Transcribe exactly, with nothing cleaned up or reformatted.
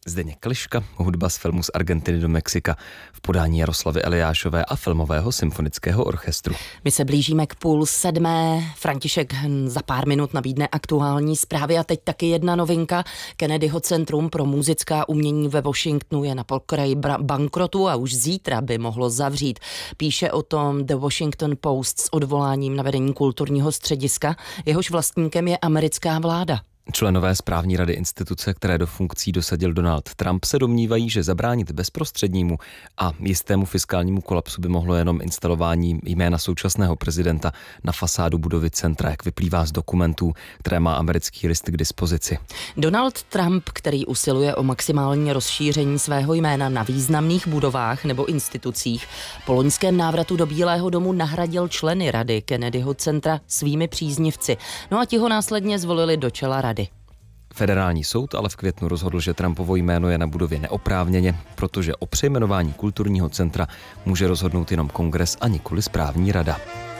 Zdeněk Kliška, hudba z filmu Z Argentiny do Mexika v podání Jaroslavy Eliášové a Filmového symfonického orchestru. My se blížíme k půl sedmé. František za pár minut nabídne aktuální zprávy a teď taky jedna novinka. Kennedyho centrum pro muzická umění ve Washingtonu je na pokraji bankrotu a už zítra by mohlo zavřít. Píše o tom The Washington Post s odvoláním na vedení kulturního střediska. Jehož vlastníkem je americká vláda. Členové správní rady instituce, které do funkcí dosadil Donald Trump, se domnívají, že zabránit bezprostřednímu a jistému fiskálnímu kolapsu by mohlo jenom instalování jména současného prezidenta na fasádu budovy centra, jak vyplývá z dokumentů, které má americký list k dispozici. Donald Trump, který usiluje o maximální rozšíření svého jména na významných budovách nebo institucích, po loňském návratu do Bílého domu nahradil členy rady Kennedyho centra svými příznivci. No a ti ho následně zvolili do čela rady. Federální soud ale v květnu rozhodl, že Trumpovo jméno je na budově neoprávněně, protože o přejmenování kulturního centra může rozhodnout jenom kongres a nikoli správní rada.